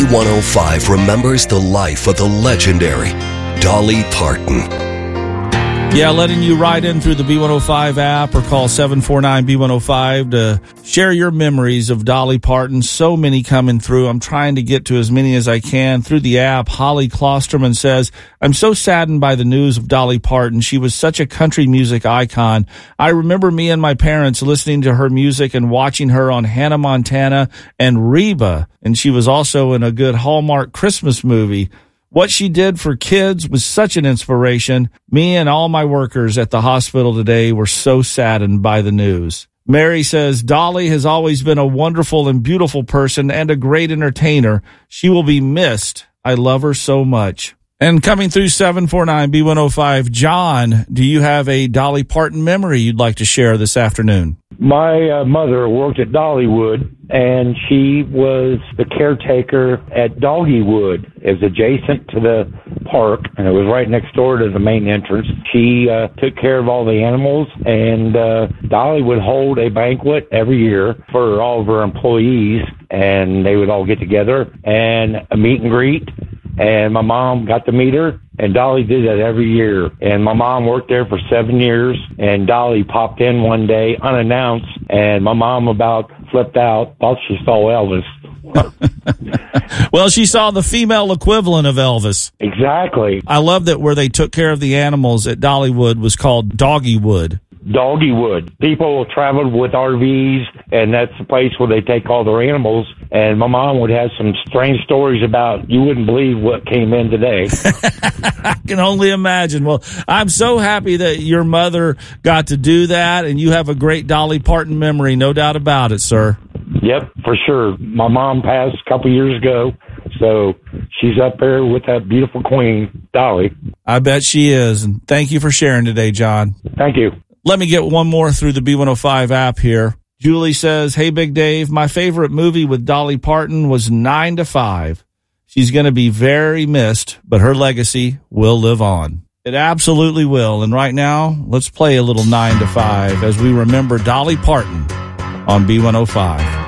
B105 remembers the life of the legendary Dolly Parton. Yeah, letting you write in through the B105 app or call 749-B105 to share your memories of Dolly Parton. So many coming through. I'm trying to get to as many as I can through the app. Holly Klosterman says, I'm so saddened by the news of Dolly Parton. She was such a country music icon. I remember me and my parents listening to her music and watching her on Hannah Montana and Reba. And she was also in a good Hallmark Christmas movie. What she did for kids was such an inspiration. Me and all my workers at the hospital today were so saddened by the news. Mary says, Dolly has always been a wonderful and beautiful person and a great entertainer. She will be missed. I love her so much. And coming through 749-B105, John, do you have a Dolly Parton memory you'd like to share this afternoon? My mother worked at Dollywood, and she was the caretaker at Doggywood. It was adjacent to the park, and it was right next door to the main entrance. She took care of all the animals, and Dolly would hold a banquet every year for all of her employees, and they would all get together and a meet and greet. And my mom got to meet her, and Dolly did that every year. And my mom worked there for 7 years, and Dolly popped in one day unannounced, and my mom about flipped out, thought she saw Elvis. Well, she saw the female equivalent of Elvis. Exactly. I love that where they took care of the animals at Dollywood was called Doggywood. Doggywood. People traveled with RVs, and that's the place where they take all their animals. And my mom would have some strange stories about, you wouldn't believe what came in today. I can only imagine. Well, I'm so happy that your mother got to do that, and you have a great Dolly Parton memory, no doubt about it, sir. Yep, for sure. My mom passed a couple years ago, so she's up there with that beautiful queen, Dolly. I bet she is, and thank you for sharing today, John. Thank you. Let me get one more through the B105 app here. Julie says, hey, Big Dave, my favorite movie with Dolly Parton was 9 to 5. She's going to be very missed, but her legacy will live on. It absolutely will. And right now, let's play a little 9 to 5 as we remember Dolly Parton on B105.